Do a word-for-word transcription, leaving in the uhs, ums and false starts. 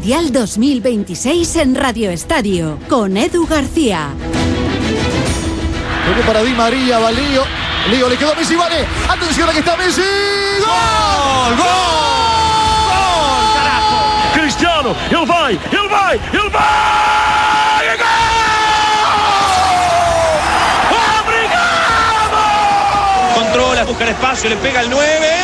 Mundial dos mil veintiséis en Radio Estadio, con Edu García. Toque para Di María, va Lío. Lío le quedó a Messi, vale. Atención, aquí está Messi. ¡Gol! ¡Gol! ¡Gol! ¡Carajo! Cristiano, ele vai, ele vai, ele vai! ¡Gol! ¡Obrigado! Controla, busca el espacio, le pega el nueve.